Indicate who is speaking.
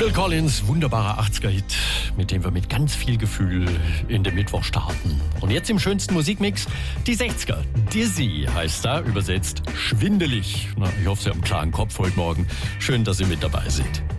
Speaker 1: Phil Collins, wunderbarer 80er-Hit, mit dem wir mit ganz viel Gefühl in den Mittwoch starten. Und jetzt im schönsten Musikmix, die 60er. Dizzy heißt da, übersetzt schwindelig. Na, ich hoffe, Sie haben einen klaren Kopf heute Morgen. Schön, dass Sie mit dabei sind.